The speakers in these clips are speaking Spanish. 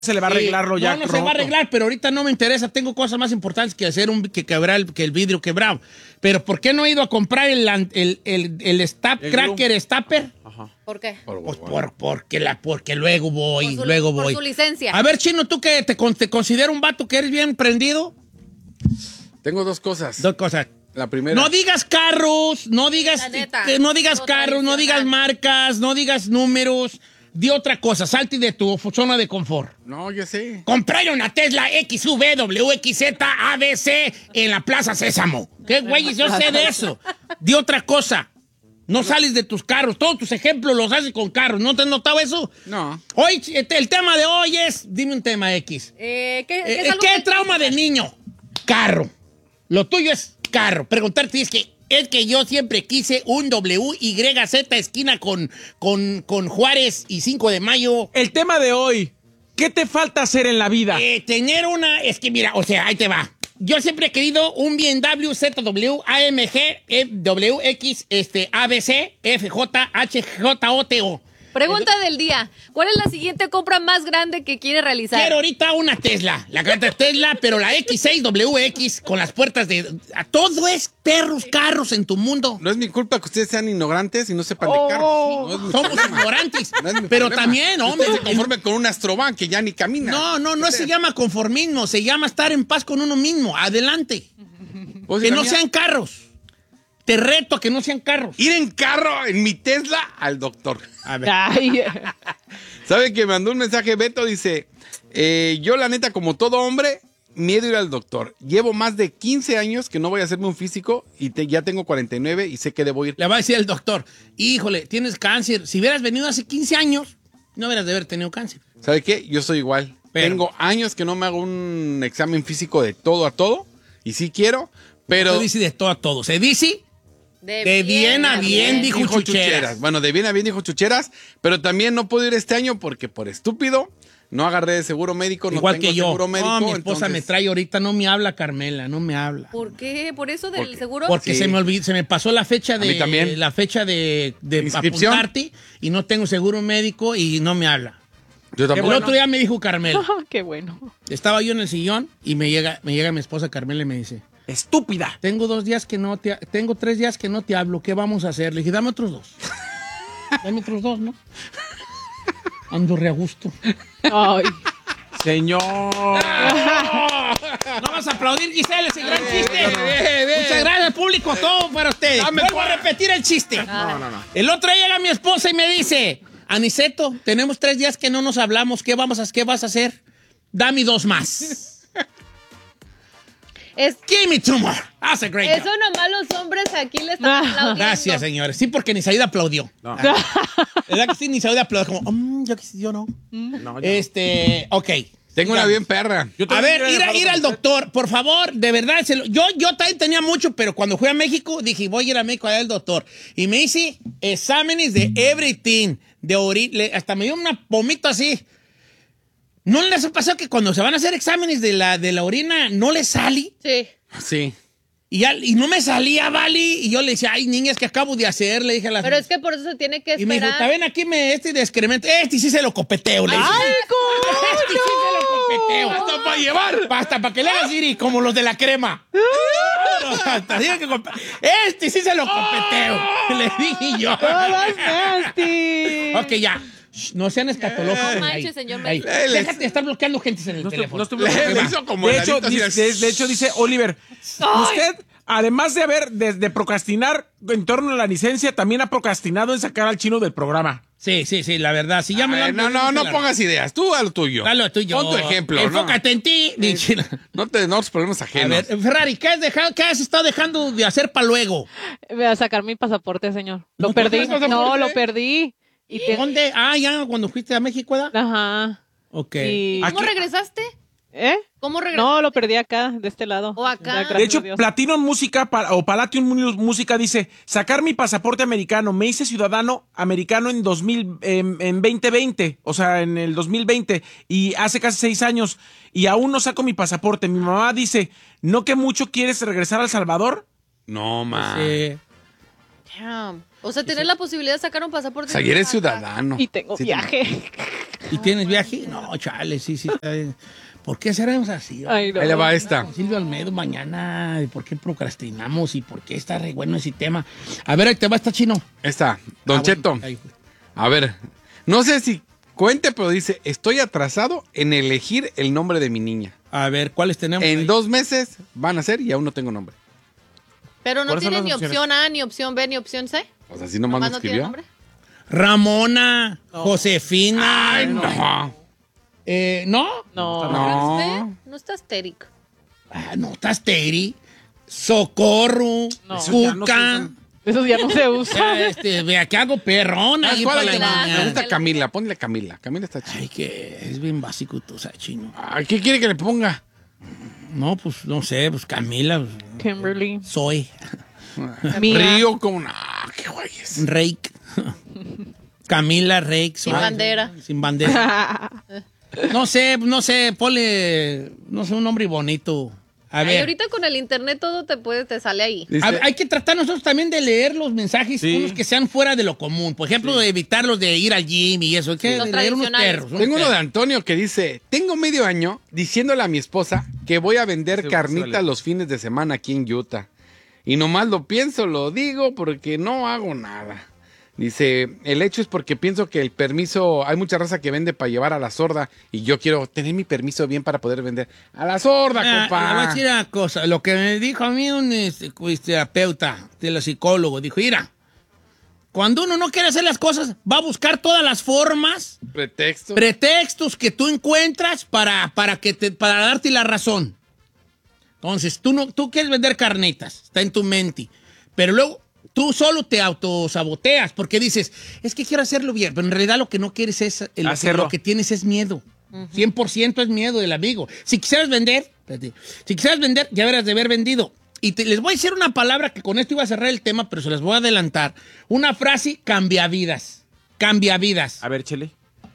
se le va a arreglarlo ya. No se va a arreglar, pero ahorita no me interesa. Tengo cosas más importantes que hacer que quebrar que el vidrio quebrado. Pero ¿por qué no he ido a comprar el cracker stapper? Ajá. ¿Por qué? Pues porque luego voy, Por su licencia. A ver, Chino, ¿tú que te considero un vato que eres bien prendido? Tengo dos cosas. Dos cosas. La primera. No digas carros, no digas carros, no digas marcas, no digas números. Di otra cosa, salte de tu zona de confort. No, ya sé. Compré una Tesla XUV ABC en la Plaza Sésamo. ¿Qué güey? Yo sé de eso. Di otra cosa. No sales de tus carros. Todos tus ejemplos los haces con carros. ¿No te has notado eso? No. Hoy, el tema de hoy es... Dime un tema X. ¿Qué trauma de niño? Carro. Lo tuyo es carro. Preguntarte es que yo siempre quise un WYZ esquina con Juárez y 5 de Mayo. El tema de hoy, ¿qué te falta hacer en la vida? Tener una... Es que mira, o sea, ahí te va. Yo siempre he querido un BMW ZW AMG WX ABC FJ HJOTO. Pregunta del día. ¿Cuál es la siguiente compra más grande que quiere realizar? Quiero ahorita una Tesla. La grande Tesla, pero la X6WX con las puertas de... Todo es perros, carros en tu mundo. No es mi culpa que ustedes sean ignorantes y no sepan de carros. No es mi Somos problema. ignorantes. No es mi Pero problema. también, hombre... Usted se conforme con un Astrovan que ya ni camina. No se llama conformismo. Se llama estar en paz con uno mismo. Adelante. ¿Puedo Que decir no la mía? sean carros. Te reto a que no sean carros. Ir en carro, en mi Tesla, al doctor. A ver. Ay, ¿Sabe que me mandó un mensaje Beto? Dice, yo la neta, como todo hombre, miedo a ir al doctor. Llevo más de 15 años que no voy a hacerme un físico y ya tengo 49 y sé que debo ir. Le va a decir el doctor, híjole, tienes cáncer. Si hubieras venido hace 15 años, no hubieras de haber tenido cáncer. ¿Sabe qué? Yo soy igual. Pero- Tengo años que no me hago un examen físico de todo a todo y sí quiero, pero... Se dice de todo a todo. Se dice de bien a bien, dijo Chucheras. Bueno, de bien a bien dijo Chucheras, pero también no puedo ir este año porque por estúpido no agarré de seguro médico, Igual no tengo que yo. seguro médico. No, mi esposa entonces- me trae ahorita, no me habla Carmela, no me habla. ¿Por qué? ¿Por eso del seguro? Porque Sí. se me olvidó, se me pasó la fecha mí también. de ¿Inscripción? apuntarte y no tengo seguro médico y no me habla. Yo El tampoco. otro día me dijo Carmela. qué bueno. Estaba yo en el sillón y me llega mi esposa Carmela y me dice, Estúpida. tengo 3 días que no te hablo, ¿qué vamos a hacer? Le dije, dame otros 2. Dame otros 2, ¿no? Ando re a gusto. Ay. Señor. No vas a aplaudir, Giselle, ese gran chiste. Muchas gracias, público, todo para ustedes. Vuelvo a repetir el chiste. No. El otro día llega mi esposa y me dice, Aniceto, tenemos 3 días que no nos hablamos, ¿qué vas a hacer? Dame 2 más. Give me 2 more. That's a great Eso job. nomás los hombres aquí le están aplaudiendo. Gracias, señores. Sí, porque Nisaida aplaudió. No. ¿Verdad que sí? Nisaida aplaudió como, yo no. No, Ok. Tengo una bien perra. Yo A también ver, quiero ir al doctor, por favor, de verdad. Yo también tenía mucho, pero cuando fui a México, dije, voy a ir a México a ver al doctor. Y me hice exámenes de everything, de orina, hasta me dio una pomita así. ¿No les ha pasado que cuando se van a hacer exámenes de la orina, no les sale? Sí. Sí. Y no me salía, Vali. Y yo le decía, ay, niñas, que acabo de hacer, le dije a la... Pero es que por eso se tiene que Y me dijo, esperar. ven aquí, de excremento. Este sí se lo copeteo, le dije. ¡Ay, Este sí se lo copeteo. ¡Hasta para llevar! Hasta para que le hagas Siri, como los de la crema. Hasta diga que este sí se lo copeteo. Le dije yo. todas nasty! Ok, ya. Shh, no sean escatológicos. No manches, Ahí, señor ahí. médico. Déjate de estar bloqueando gente en el No estoy- teléfono. no estoy Le bloqueando. hizo como de hecho, heladito, así de hecho, dice Oliver, usted, además de procrastinar en torno a la licencia, también ha procrastinado en sacar al chino del programa. Sí, la verdad. Si ya me lo han pedido, No se la- pongas ideas. Tú a lo tuyo. Dale lo tuyo. Pon tu ejemplo. Enfócate en ti. No te des problemas A ajenos. ver, Ferrari, ¿qué has estado dejando de hacer para luego? Voy a sacar mi pasaporte, señor. Lo ¿No perdí. tienes pasaporte? No, lo perdí. Y ¿Dónde? Ah, ya cuando fuiste a México, ¿verdad? Ajá. Ok. Y... ¿Cómo regresaste? ¿Eh? ¿Cómo regresaste? No, lo perdí acá, de este lado. O acá. Ya, gracias De hecho, a Dios. Platinum Música o Palladium Música dice, sacar mi pasaporte americano. Me hice ciudadano americano en 2020, o sea, en el 2020, y hace casi 6 años, y aún no saco mi pasaporte. Mi mamá dice, ¿no que mucho quieres regresar a El Salvador? No, man. Damn. O sea, tener la posibilidad de sacar un pasaporte. O sea, y eres ciudadano. Y tengo Sí, viaje. ¿Y tienes viaje? No, chale, sí. ¿Por qué seremos así? Ay, no. Ahí le va esta. Silvio Almedo mañana, ¿por qué procrastinamos y por qué está re bueno ese tema? A ver, ahí te va esta chino. Esta, Don Cheto. Ahí. A ver, no sé si cuente, pero dice, estoy atrasado en elegir el nombre de mi niña. A ver, ¿cuáles tenemos? En ahí? 2 meses van a ser y aún no tengo nombre. Pero no ¿Cuáles son tiene las ni opciones? opción A, ni opción B, ni opción C. O sea, si nomás me Nomás no tiene escribió. nombre. Ramona, Josefina. Ay, no. ¿No? No. No. ¿Usted? No está estérico. Ah, no, estás Teri. Socorro. No. Esos ya no se Cuca. usan. Esos ya no se usan. Vea que hago perrón ¿Sabes ahí cuál? para la Claro. niña. Me gusta Camila, ponle Camila. Camila está chida. Ay, que es bien básico tú, sabes, chino. Ay, ¿qué quiere que le ponga? No, pues no sé, pues Camila, pues, Kimberly. soy Mía. Río como... No, qué güeyes. Rake. Camila Rake. Sin soy. bandera. Sin bandera. No sé, ponle, no sé, un nombre bonito. A Ay, ver. ahorita con el internet todo te sale ahí. Dice, Hay que tratar nosotros también de leer los mensajes, Sí. unos que sean fuera de lo común. Por ejemplo, de evitar los de ir al gym y eso. Hay que Los leer unos tradicionales. perros. tengo uno de Antonio que dice, tengo medio año diciéndole a mi esposa que voy a vender Sí, carnitas vale. los fines de semana aquí en Utah. Y nomás lo pienso, lo digo porque no hago nada. Dice, el hecho es porque pienso que el permiso, hay mucha raza que vende para llevar a la sorda y yo quiero tener mi permiso bien para poder vender a la sorda, Le voy a compa. decir una cosa. Lo que me dijo a mí un terapeuta, psicólogo, dijo, mira, cuando uno no quiere hacer las cosas, va a buscar todas las formas, Pretexto. pretextos que tú encuentras para darte la razón. Entonces, tú quieres vender carnitas, está en tu mente, pero luego tú solo te autosaboteas porque dices, es que quiero hacerlo bien, pero en realidad lo que no quieres es, Hacerlo. lo que tienes es miedo. 100% es miedo del amigo. Si quisieras vender, ya verás de haber vendido. Y les voy a decir una palabra que con esto iba a cerrar el tema, pero se las voy a adelantar. Una frase cambiavidas. Cambiavidas. A ver, Chele.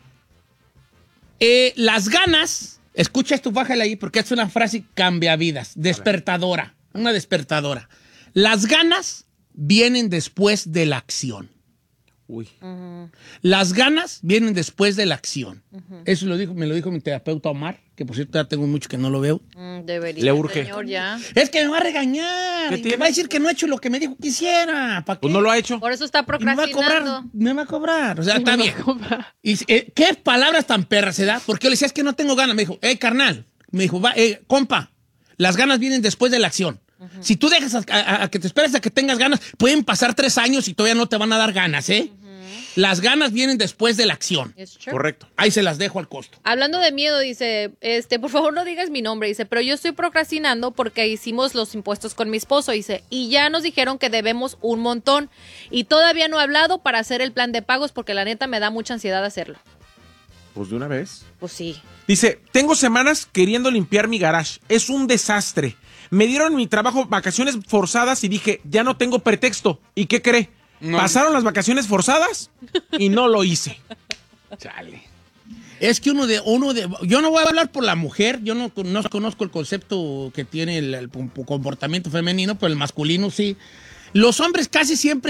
Las ganas, escucha esto, bájale ahí, porque es una frase cambiavidas, despertadora, una despertadora. Las ganas vienen después de la acción. Uy. Las ganas vienen después de la acción. Eso me lo dijo mi terapeuta Omar, que por cierto ya tengo mucho que no lo veo. Debería, Le urge. señor, ya. Es que me va a regañar, ¿Qué y me tiene? va a decir que no he hecho lo que me dijo que hiciera. ¿Para Pues qué? no lo ha hecho. Por eso está Y me va a procrastinando. cobrar, me va a cobrar. O sea, está bien. Y, ¿qué palabras tan perras se da? Porque yo le decía, es que no tengo ganas. Me dijo, carnal. Me dijo, compa, las ganas vienen después de la acción. Si tú dejas a que te esperes a que tengas ganas, pueden pasar 3 años y todavía no te van a dar ganas, ¿eh? Las ganas vienen después de la acción. It's true. Correcto. Ahí se las dejo al costo. Hablando de miedo, dice, por favor no digas mi nombre, dice, pero yo estoy procrastinando porque hicimos los impuestos con mi esposo, dice, y ya nos dijeron que debemos un montón y todavía no he hablado para hacer el plan de pagos porque la neta me da mucha ansiedad hacerlo. Pues de una vez. Pues sí. Dice, tengo semanas queriendo limpiar mi garage. Es un desastre. Me dieron en mi trabajo vacaciones forzadas y dije, ya no tengo pretexto. ¿Y qué cree? No. Pasaron las vacaciones forzadas y no lo hice. Chale. Es que yo no voy a hablar por la mujer, yo no conozco el concepto que tiene el comportamiento femenino, pero el masculino sí. Los hombres casi siempre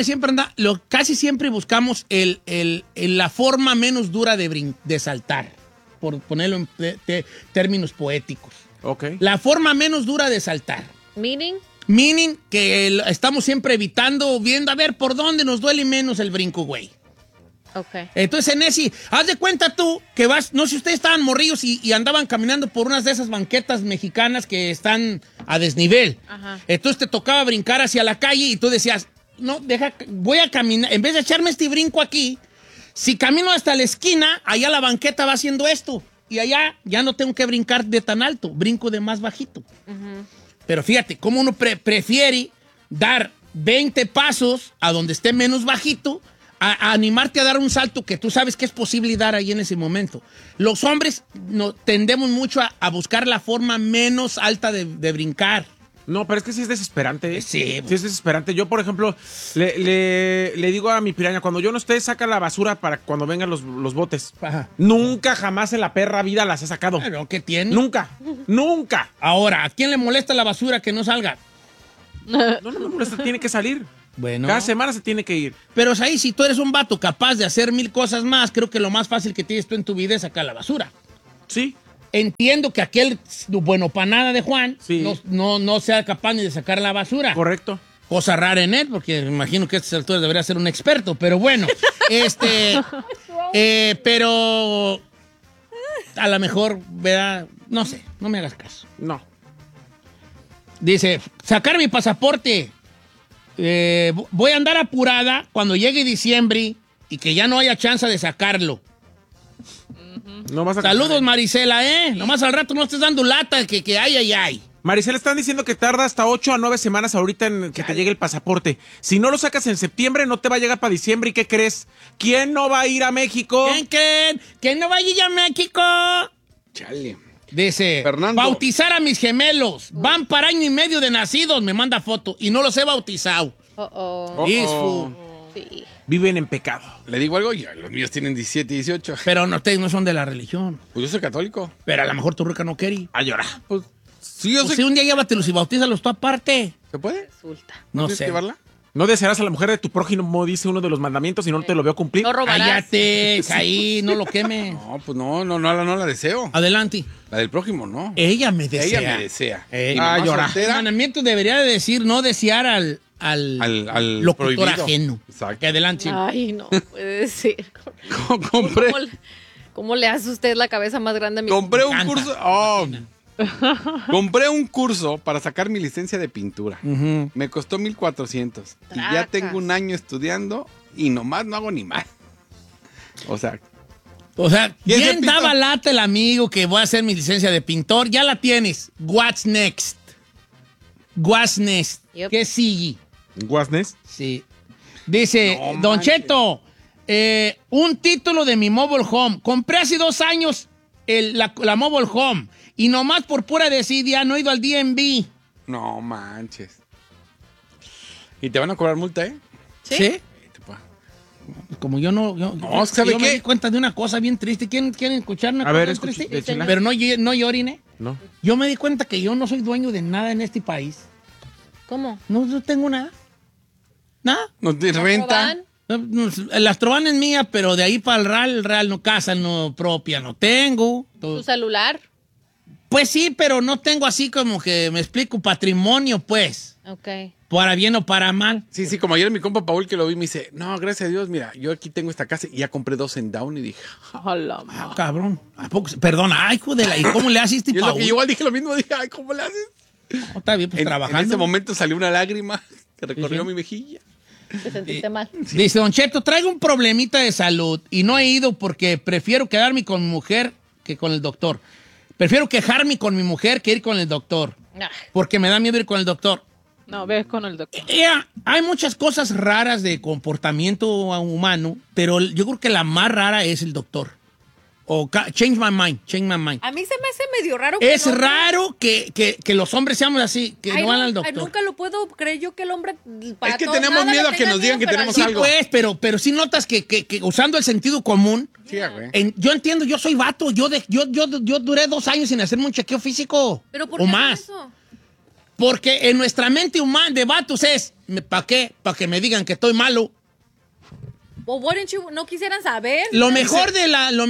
buscamos la forma menos dura de saltar, por ponerlo en términos poéticos. Ok. La forma menos dura de saltar. Meaning, Meaning que estamos siempre evitando, viendo a ver por dónde nos duele menos el brinco, güey. ok. Entonces, en ese, haz de cuenta tú que vas, no sé si ustedes estaban morrillos y andaban caminando por unas de esas banquetas mexicanas que están a desnivel. Ajá. Entonces te tocaba brincar hacia la calle y tú decías, no, voy a caminar, en vez de echarme este brinco aquí, si camino hasta la esquina, allá la banqueta va haciendo esto. Y allá ya no tengo que brincar de tan alto, brinco de más bajito. Pero fíjate, cómo uno prefiere dar 20 pasos a donde esté menos bajito a animarte a dar un salto que tú sabes que es posible dar ahí en ese momento. Los hombres tendemos mucho a buscar la forma menos alta de brincar. No, pero es que sí es desesperante. ¿eh? Sí. Sí es desesperante. Yo, por ejemplo, le digo a mi piraña, cuando yo no esté, saca la basura para cuando vengan los botes. Ajá. Nunca jamás en la perra vida las he sacado. Pero, ¿qué tiene? Nunca. Nunca. Ahora, ¿a quién le molesta la basura que no salga? No me molesta, tiene que salir. Bueno. Cada semana se tiene que ir. Pero es ahí, si tú eres un vato capaz de hacer 1000 cosas más, creo que lo más fácil que tienes tú en tu vida es sacar la basura. Sí. Entiendo que aquel bueno para nada de Juan Sí. no sea capaz ni de sacar la basura. Correcto. Cosa rara en él, porque me imagino que a estas alturas debería ser un experto, pero bueno, pero a lo mejor, ¿verdad? No sé, no me hagas caso. No. Dice, sacar mi pasaporte. Voy a andar apurada cuando llegue diciembre y que ya no haya chance de sacarlo. No vas a Saludos, Marisela, Nomás al rato no estés dando lata que ay. Maricela, están diciendo que tarda hasta 8 a 9 semanas ahorita en que te llegue el pasaporte. Si no lo sacas en septiembre, no te va a llegar para diciembre. ¿Y qué crees? ¿Quién no va a ir a México? ¿Quién creen? ¿Quién no va a ir a México? Chale. Dice, Fernando. bautizar a mis gemelos. Van para año y medio de nacidos, me manda foto. Y no los he bautizado. Isfu. Sí. Viven en pecado. Le digo algo, ya, los míos tienen 17 y 18. Pero no, ustedes no son de la religión. Pues yo soy católico. Pero a lo mejor tu ruca no quiere. A llorar. Pues sí, yo Pues soy... si un día llévatelos y bautízalos tú aparte. ¿Se puede? Resulta. No ¿Tienes que sé. llevarla? No desearás a la mujer de tu prójimo, dice uno de los mandamientos, y no te lo veo cumplir. No robarás. Cállate, ahí, no lo quemes. No, pues no la deseo. Adelante. La del prójimo, no. Ella me desea. Ella me desea. Ey. Y mamá llorar. El soltera, mandamiento debería de decir no desear al al locutor prohibido. ajeno. Exacto. Que adelante. Ay, no puede ser. Compré, ¿Cómo le hace usted la cabeza más grande a mi compré un encanta. curso. Compré un curso para sacar mi licencia de pintura. Ujú. Me costó 1,400. Y ya Tracas. tengo un año estudiando y nomás no hago ni más. O sea, O sea, ¿Y ese bien pito? daba lata el amigo que voy a hacer mi licencia de pintor. Ya la tienes. What's next? What's next? Yep. ¿Qué sigue? Guasnes. Sí. Dice, No Don manches. Cheto, un título de mi mobile home. Compré hace 2 años la mobile home y nomás por pura desidia no he ido al DMV. no manches. Y te van a cobrar multa, ¿eh? ¿Sí? Como yo no... ¿sabe yo me qué? di cuenta de una cosa bien triste. ¿Quieren escuchar una A cosa ver, bien escuche, triste? échela. Pero no lloren, ¿eh? No. Yo me di cuenta que yo no soy dueño de nada en este país. ¿Cómo? No tengo nada. Nada. No te renta. ¿Roban? Las trobanas es mía, pero de ahí para el real no, casa no propia no tengo. ¿Tu celular? Pues sí, pero no tengo así como que me explico patrimonio, pues. Ok. Para bien o para mal. Sí, como ayer mi compa Paul que lo vi me dice, no, gracias a Dios, mira, yo aquí tengo esta casa y ya compré 2 en Down y dije, Hola, Ah, cabrón. ¿A poco? Perdona, ay, hijo de la... ¿Y cómo le haces este y es lo Paul? que yo igual dije lo mismo, dije, ay, ¿cómo le haces? No, está bien, pues En trabajando. ese momento salió una lágrima que recorrió Sí. mi mejilla. ¿Te sentiste mal? Dice, Don Cheto, traigo un problemita de salud y no he ido porque prefiero quedarme con mi mujer que con el doctor. Prefiero quejarme con mi mujer que ir con el doctor. Ah, Porque me da miedo ir con el doctor. No, ves con el doctor. Hay muchas cosas raras de comportamiento humano, pero yo creo que la más rara es el doctor. O change my mind. A mí se me hace medio raro. Es no- raro que los hombres seamos así, que Ay, no van al ay, doctor. nunca lo puedo creer yo que el hombre... para Es que todo- tenemos nada le miedo a que tenga nos digan miedo, que pero tenemos al- Sí, algo. pues, pero sí notas que usando el sentido común, Sí, güey. yo entiendo, yo soy vato, yo duré 2 años sin hacerme un chequeo físico. ¿Pero por o qué más. hacen eso? Porque en nuestra mente humana de vatos es, ¿para qué? Para que me digan que estoy malo. O wouldn't you- no quisieran saber. Lo mejor de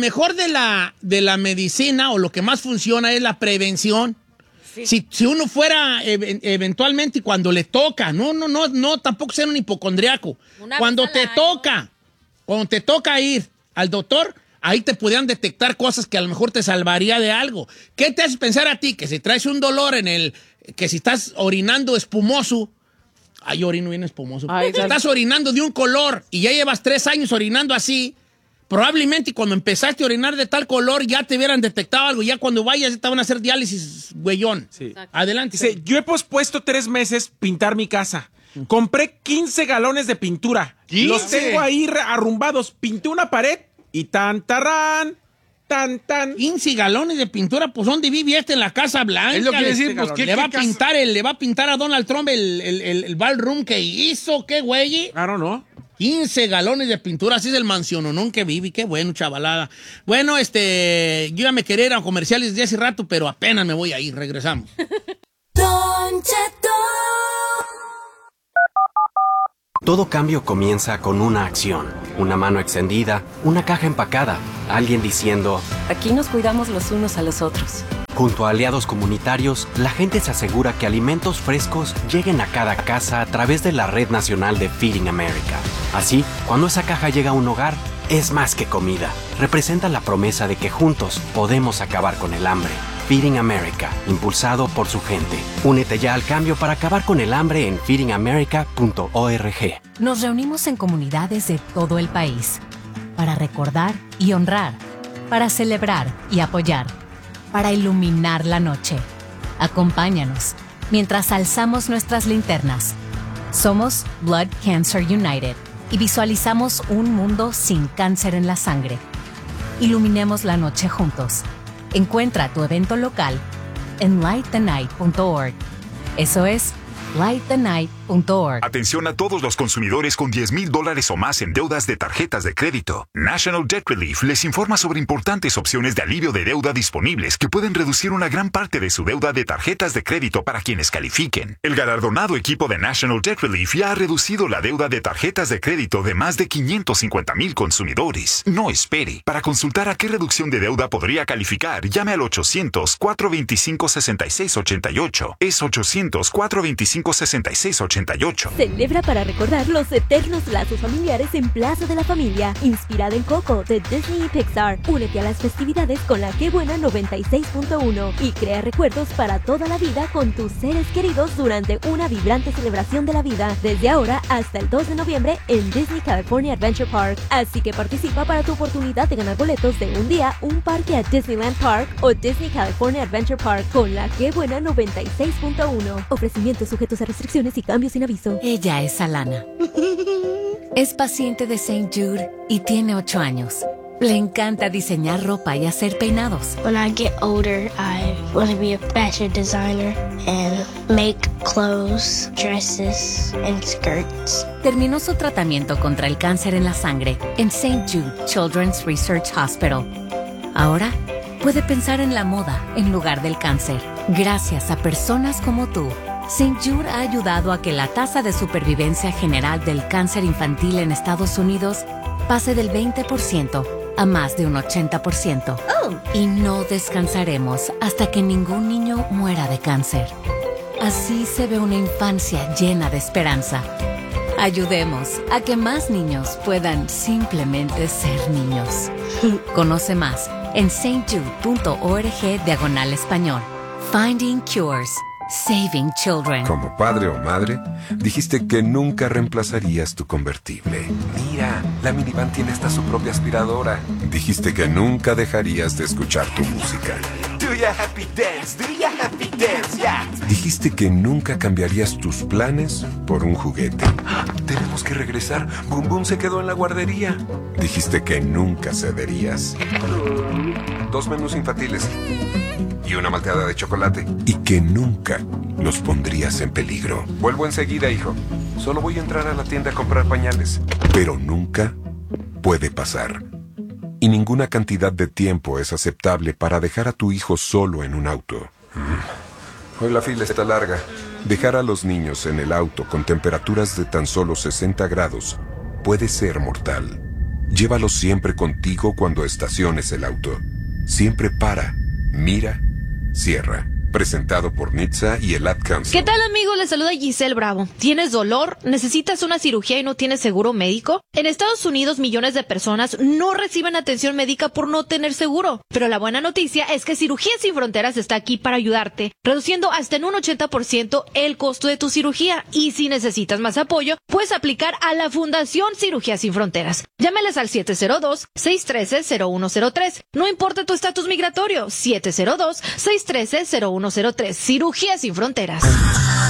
la medicina o lo que más funciona es la prevención. Sí. Si uno fuera eventualmente y cuando le toca, no, tampoco ser un hipocondriaco. Una Cuando vez te al año. cuando te toca ir al doctor, ahí te podrían detectar cosas que a lo mejor te salvaría de algo. ¿Qué te hace pensar a ti? Que si traes un dolor que si estás orinando espumoso, ay, yo orino bien espumoso. Ay, Si estás orinando de un color y ya llevas 3 años orinando así, probablemente cuando empezaste a orinar de tal color ya te hubieran detectado algo. Ya cuando vayas ya te van a hacer diálisis, güeyón. Sí. Exacto. Adelante. Dice, yo he pospuesto 3 meses pintar mi casa. Compré 15 galones de pintura. 15. Los tengo ahí arrumbados. Pinté una pared y tan, 15 galones de pintura, pues ¿dónde vive este en la Casa Blanca? Es lo que quiere decir, este pues, galón. ¿qué le va a casa? pintar le va a pintar a Donald Trump el ballroom que hizo, qué güey. Claro, ¿no? 15 galones de pintura, así es el mansiononón que vive, qué bueno, chavalada. Bueno, yo ya me quería ir a comerciales de hace rato, pero apenas me voy a ir, regresamos. Don Cheto. Todo cambio comienza con una acción, una mano extendida, una caja empacada, alguien diciendo, aquí nos cuidamos los unos a los otros. Junto a aliados comunitarios, la gente se asegura que alimentos frescos lleguen a cada casa a través de la Red Nacional de Feeding America. Así, cuando esa caja llega a un hogar, es más que comida. Representa la promesa de que juntos podemos acabar con el hambre. Feeding America, impulsado por su gente. Únete ya al cambio para acabar con el hambre en feedingamerica.org. Nos reunimos en comunidades de todo el país para recordar y honrar, para celebrar y apoyar, para iluminar la noche. Acompáñanos mientras alzamos nuestras linternas. Somos Blood Cancer United y visualizamos un mundo sin cáncer en la sangre. Iluminemos la noche juntos. Encuentra tu evento local en lightthenight.org. Eso es lightthenight.org. Atención a todos los consumidores con $10,000 o más en deudas de tarjetas de crédito. National Debt Relief les informa sobre importantes opciones de alivio de deuda disponibles que pueden reducir una gran parte de su deuda de tarjetas de crédito para quienes califiquen. El galardonado equipo de National Debt Relief ya ha reducido la deuda de tarjetas de crédito de más de 550,000 consumidores. No espere. Para consultar a qué reducción de deuda podría calificar, llame al 800-425-6688. Es 800-425-6688. Celebra para recordar los eternos lazos familiares en Plaza de la Familia, inspirada en Coco de Disney y Pixar. Únete a las festividades con la Qué Buena 96.1 y crea recuerdos para toda la vida con tus seres queridos durante una vibrante celebración de la vida, desde ahora hasta el 2 de noviembre en Disney California Adventure Park. Así que participa para tu oportunidad de ganar boletos de un día, un parque a Disneyland Park o Disney California Adventure Park con la Qué Buena 96.1. Ofrecimientos sujetos a restricciones y cambios sin aviso. Ella es Alana. Es paciente de St. Jude y tiene 8 años. Le encanta diseñar ropa y hacer peinados. When I get older, I want to be a fashion designer and make clothes, dresses, and skirts. Terminó su tratamiento contra el cáncer en la sangre en St. Jude Children's Research Hospital. Ahora puede pensar en la moda en lugar del cáncer. Gracias a personas como tú, St. Jude ha ayudado a que la tasa de supervivencia general del cáncer infantil en Estados Unidos pase del 20% a más de un 80%. Y no descansaremos hasta que ningún niño muera de cáncer. Así se ve una infancia llena de esperanza. Ayudemos a que más niños puedan simplemente ser niños. Conoce más en stjude.org/español. Finding Cures. Saving Children. Como padre o madre, dijiste que nunca reemplazarías tu convertible. Mira, la minivan tiene hasta su propia aspiradora. Dijiste que nunca dejarías de escuchar tu música. Do ya happy dance, yeah. Dijiste que nunca cambiarías tus planes por un juguete. Tenemos que regresar. Boom Boom se quedó en la guardería. Dijiste que nunca cederías. 2 menús infantiles y una malteada de chocolate. Y que nunca los pondrías en peligro. Vuelvo enseguida, hijo. Solo voy a entrar a la tienda a comprar pañales. Pero nunca puede pasar. Y ninguna cantidad de tiempo es aceptable para dejar a tu hijo solo en un auto. Hoy la fila está larga. Dejar a los niños en el auto con temperaturas de tan solo 60 grados puede ser mortal. Llévalos siempre contigo cuando estaciones el auto. Siempre para, mira, cierra. Presentado por NHTSA y el Ad Council. ¿Qué tal, amigos? Les saluda Giselle Bravo. ¿Tienes dolor? ¿Necesitas una cirugía y no tienes seguro médico? En Estados Unidos, millones de personas no reciben atención médica por no tener seguro. Pero la buena noticia es que Cirugías Sin Fronteras está aquí para ayudarte, reduciendo hasta en un 80% el costo de tu cirugía. Y si necesitas más apoyo, puedes aplicar a la Fundación Cirugías Sin Fronteras. Llámeles al 702-613-0103. No importa tu estatus migratorio, 702-613-0103. Cirugías Sin Fronteras.